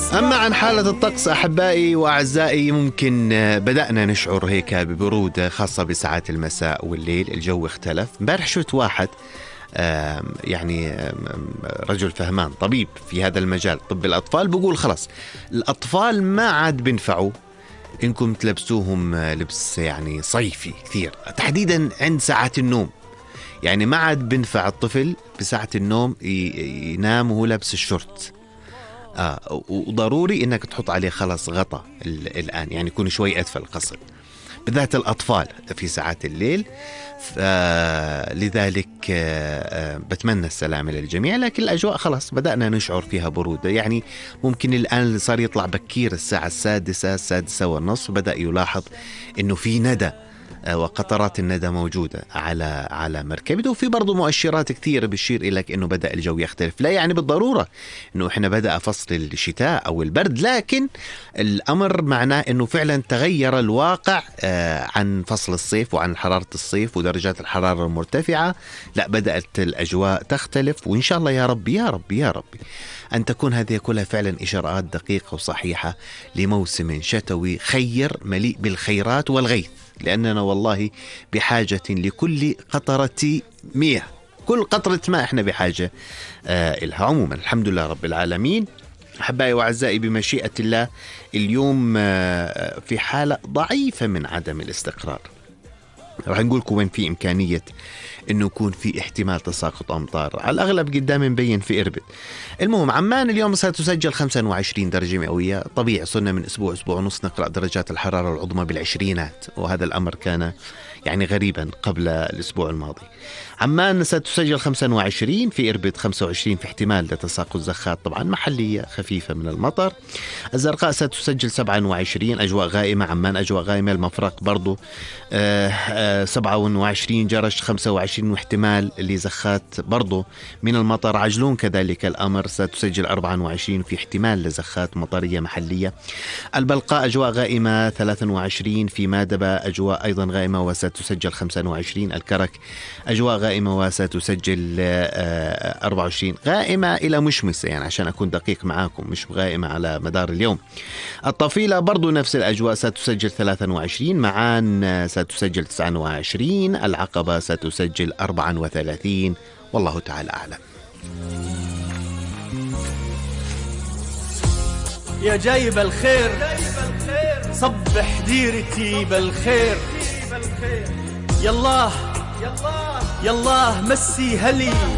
أما عن حالة الطقس أحبائي وأعزائي، ممكن بدأنا نشعر هيك ببرودة خاصة بساعات المساء والليل. الجو اختلف. امبارح شفت واحد رجل فهمان طبيب في هذا المجال، طب الأطفال، بقول خلاص الأطفال ما عاد بنفعوا إنكم تلبسوهم لبس يعني صيفي كثير، تحديدا عند ساعات النوم. يعني ما عاد بنفع الطفل بساعة النوم ينام وهو لابس الشورت. وضروري انك تحط عليه خلاص غطاء الان، يعني يكون شوي ادفى القصد، بالذات الاطفال في ساعات الليل. لذلك بتمنى السلامة للجميع. لكن الاجواء خلاص بدأنا نشعر فيها برودة. يعني ممكن الان صار يطلع بكير الساعة السادسة والنصف، بدأ يلاحظ انه في ندى وقطرات الندى موجودة على مركبته. وفي برضو مؤشرات كثيرة بتشير إليك أنه بدأ الجو يختلف. لا يعني بالضرورة أنه إحنا بدأ فصل الشتاء أو البرد، لكن الأمر معناه أنه فعلا تغير الواقع عن فصل الصيف وعن حرارة الصيف ودرجات الحرارة المرتفعة. لا، بدأت الأجواء تختلف. وإن شاء الله يا ربي يا ربي يا ربي أن تكون هذه كلها فعلا إشارات دقيقة وصحيحة لموسم شتوي خير مليء بالخيرات والغيث، لأننا والله بحاجة لكل قطرة مياه. كل قطرة ماء احنا بحاجة إلها. عموما الحمد لله رب العالمين. أحبائي وأعزائي، بمشيئة الله اليوم في حالة ضعيفة من عدم الاستقرار. راح نقولكم وين في إمكانية إنه يكون في احتمال تساقط أمطار. على الأغلب قدام مبين في إربد. المهم عمان اليوم ستسجل 25 درجة مئوية. طبيعي صرنا من أسبوع ونص نقرأ درجات الحرارة العظمى بالعشرينات، وهذا الأمر كان يعني غريبا قبل الأسبوع الماضي. عمان ستسجل 25، في إربد 25، في احتمال لتساقط زخات طبعا محلية خفيفة من المطر. الزرقاء ستسجل 27، أجواء غائمة. عمان أجواء غائمة. المفرق برضو 27، جرش 25، واحتمال لزخات برضو من المطر. عجلون كذلك الأمر ستسجل 24، في احتمال لزخات مطرية محلية. البلقاء أجواء غائمة 23، في مادبة أجواء أيضا غائمة وستسجل 25. الكرك أجواء غائمة وستسجل 24، غائمة إلى مشمسة يعني عشان أكون دقيق معاكم، مش غائمة على مدار اليوم. الطفيلة برضو نفس الأجواء ستسجل 23، معان ستسجل 29، العقبة ستسجل 34. والله تعالى أعلم. يا جايب الخير صبح ديرتي بالخير، يالله يالله مسي هلي